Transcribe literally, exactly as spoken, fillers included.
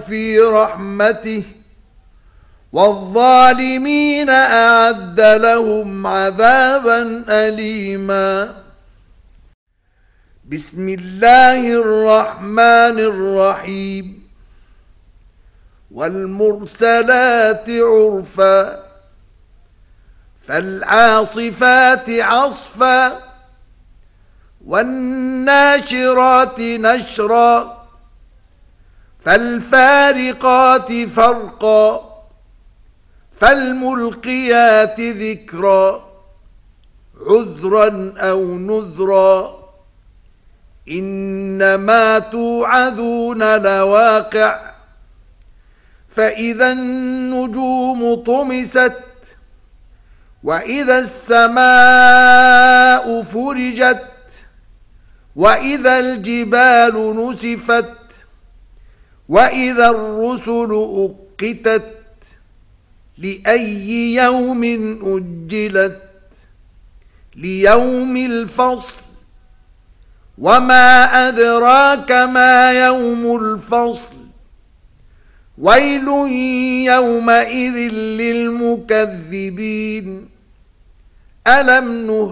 في رحمته والظالمين أعد لهم عذابا أليما. بسم الله الرحمن الرحيم. والمرسلات عرفا فالعاصفات عصفا والناشرات نشرا فالفارقات فرقا فالملقيات ذكرا عذرا أو نذرا إنما توعدون لواقع فإذا النجوم طمست وإذا السماء فرجت وإذا الجبال نسفت وإذا الرسل أقتت لأي يوم أجلت ليوم الفصل وما أدراك ما يوم الفصل ويل يومئذ للمكذبين. ألم نهلك